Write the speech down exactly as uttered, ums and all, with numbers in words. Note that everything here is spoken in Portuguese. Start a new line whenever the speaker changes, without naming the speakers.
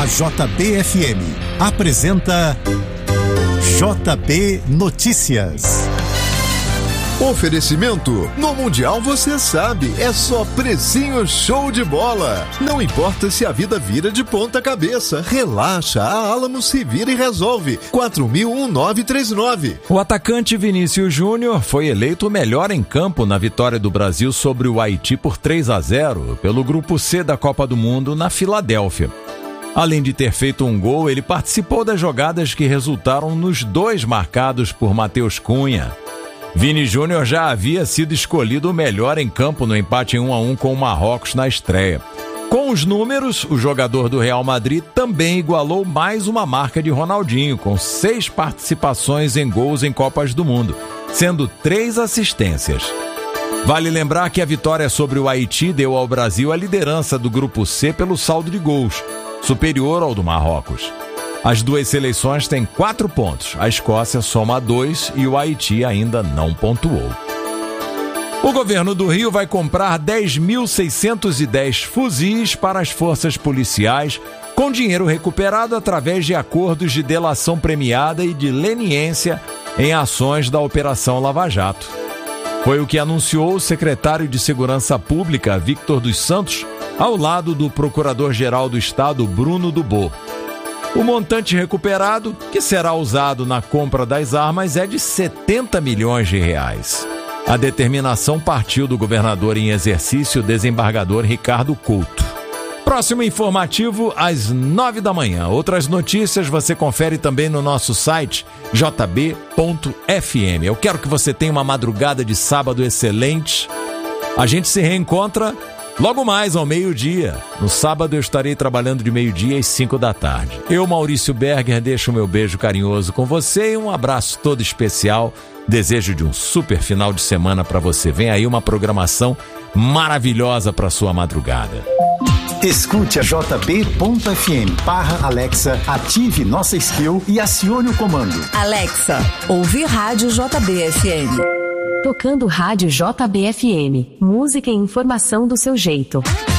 A J B F M apresenta J B Notícias.
Oferecimento: no Mundial você sabe, é só precinho show de bola. Não importa se a vida vira de ponta cabeça, relaxa, a Alamo se vira e resolve. quatro mil nove três nove.
O atacante Vinícius Júnior foi eleito o melhor em campo na vitória do Brasil sobre o Haiti por três a zero pelo Grupo C da Copa do Mundo na Filadélfia. Além de ter feito um gol, ele participou das jogadas que resultaram nos dois marcados por Matheus Cunha. Vini Júnior já havia sido escolhido o melhor em campo no empate em um a um com o Marrocos na estreia. Com os números, o jogador do Real Madrid também igualou mais uma marca de Ronaldinho, com seis participações em gols em Copas do Mundo, sendo três assistências. Vale lembrar que a vitória sobre o Haiti deu ao Brasil a liderança do Grupo C pelo saldo de gols, superior ao do Marrocos. As duas seleções têm quatro pontos, a Escócia soma dois e o Haiti ainda não pontuou. O governo do Rio vai comprar dez mil seiscentos e dez fuzis para as forças policiais, com dinheiro recuperado através de acordos de delação premiada e de leniência em ações da Operação Lava Jato. Foi o que anunciou o secretário de Segurança Pública, Victor dos Santos, ao lado do Procurador-Geral do Estado, Bruno Dubô. O montante recuperado, que será usado na compra das armas, é de setenta milhões de reais. A determinação partiu do governador em exercício, desembargador Ricardo Couto. Próximo informativo, às nove da manhã. Outras notícias você confere também no nosso site j b ponto f m. Eu quero que você tenha uma madrugada de sábado excelente. A gente se reencontra logo mais ao meio-dia. No sábado eu estarei trabalhando de meio-dia às cinco da tarde. Eu, Maurício Berger, deixo o meu beijo carinhoso com você e um abraço todo especial. Desejo de um super final de semana para você. Vem aí uma programação maravilhosa para sua madrugada.
Escute a J B ponto F M barra Alexa, ative nossa skill e acione o comando.
Alexa, ouve rádio J B F M.
Tocando rádio J B F M. Música e informação do seu jeito.